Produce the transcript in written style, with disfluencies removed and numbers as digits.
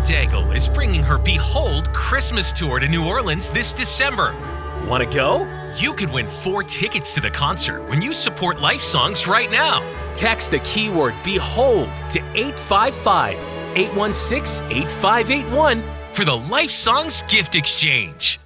Daigle is bringing her Behold Christmas tour to New Orleans this December. Want to go? You could win 4 tickets to the concert when you support Life Songs right now. Text the keyword BEHOLD to 855-816-8581 for the Life Songs gift exchange.